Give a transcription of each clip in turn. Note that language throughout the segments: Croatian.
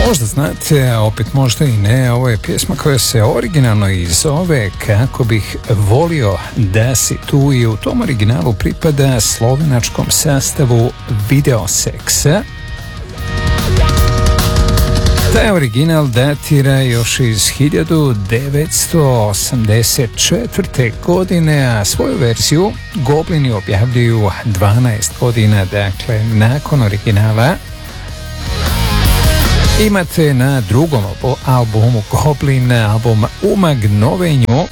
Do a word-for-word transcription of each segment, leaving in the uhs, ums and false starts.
Možda znate, a opet možda i ne, ovo je pjesma koja se originalno i zove Kako bih volio da si tu, i u tom originalu pripada slovenačkom sastavu Videosex. Taj original datira još iz hiljadu devetsto osamdeset četvrte. godine, a svoju verziju Goblini objavljuju dvanaest godina, dakle, nakon originala. Imate na drugom albumu Goblin album Umagnovenju,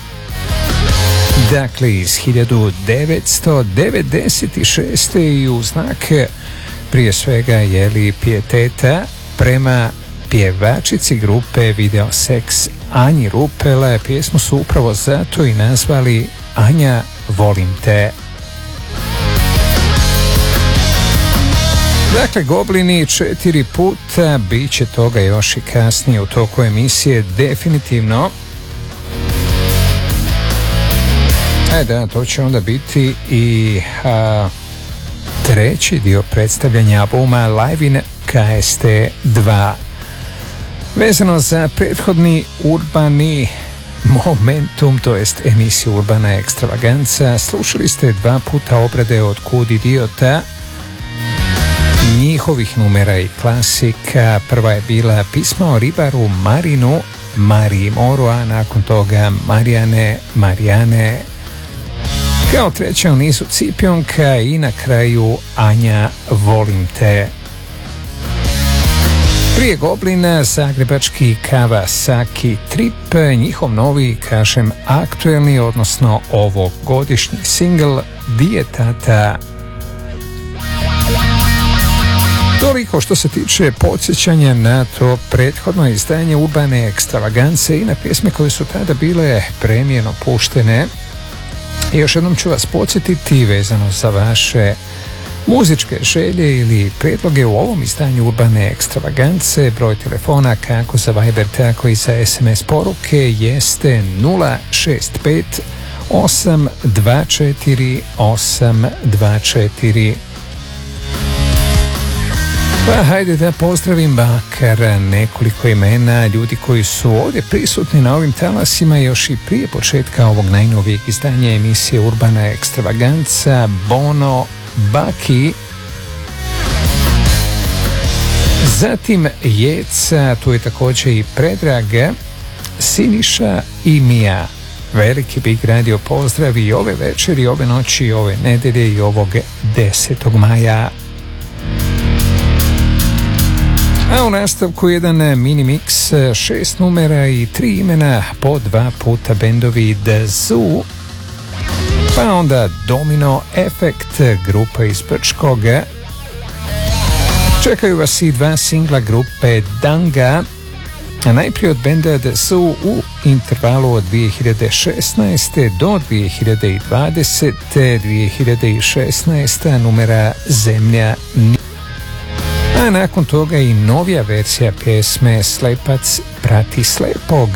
dakle iz hiljadu devetsto devedeset šeste. i u znak prije svega jeli pijeteta prema pjevačici grupe Videosex Anji Rupel, pjesmu su upravo zato i nazvali Anja volim te. Dakle, Goblini četiri puta, bit će toga još i kasnije u toku emisije, definitivno. E da, to će onda biti i a, treći dio predstavljanja albuma Live in K S T dva. Vezano za prethodni urbani momentum, to jest emisiju Urbana ekstravaganca, slušali ste dva puta obrade od Kud idiota, njihovih numera i klasika. Prva je bila Pisma o ribaru Marinu, Mariji Moru, a nakon toga Marijane, Marijane, kao treća u nizu Cipionka i na kraju Anja volim te. Prije Goblina zagrebački Kawasaki Trip, njihov novi, kažem, aktuelni, odnosno ovogodišnji singl Di je tata. Toliko što se tiče podsjećanja na to prethodno izdanje Urbane ekstravagance i na pjesme koje su tada bile premijeno puštene. I još jednom ću vas podsjetiti vezano za vaše muzičke želje ili predloge u ovom izdanju Urbane ekstravagance. Broj telefona kako za Viber, tako i za S M S poruke jeste nula šest pet osam dva četiri osam dva četiri. Pa hajde da pozdravim bakar nekoliko imena ljudi koji su ovdje prisutni na ovim talasima još i prije početka ovog najnovijeg izdanja emisije Urbana ekstravaganca. Bono, Baki, zatim Jeca, tu je također i Predrag, Siniša i Mija. Veliki Big Radio pozdrav i ove večeri, ove noći, ove nedelje i ovog desetog maja. A u nastavku jedan mini mix, šest numera i tri imena, po dva puta bendovi The Zoo, pa onda Domino Effect, grupa iz Brčkog. Čekaju vas i dva singla grupe Danga, a najprije od benda The Zoo u intervalu od dvije hiljade šesnaeste do dvije hiljade dvadesete. dvije hiljade šesnaesta numera Zemlja. A nakon toga i novija verzija pjesme Slepac prati slepog.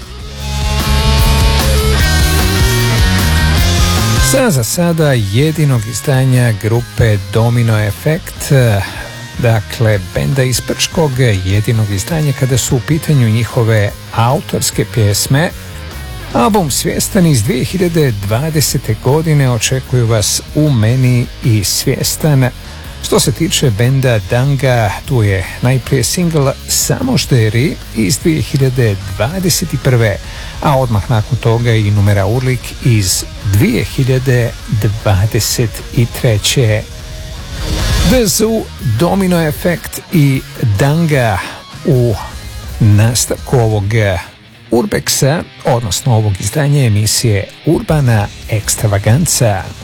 Sa za sada jedinog izdanja grupe Domino Effect, dakle benda iz Brčkog, jedinog izdanja kada su u pitanju njihove autorske pjesme. Album Svjestan iz dvije hiljade dvadesete. godine očekuju vas u Meni i Svjestan. Što se tiče benda Danga, tu je najprije singl Samo šteri iz dvije hiljade dvadeset prve. a odmah nakon toga i numera Urlik iz dvije hiljade dvadeset treće. The Zoo, Domino Effect i Danga u nastavku ovog Urbexa, odnosno ovog izdanja emisije Urbana ekstravaganca.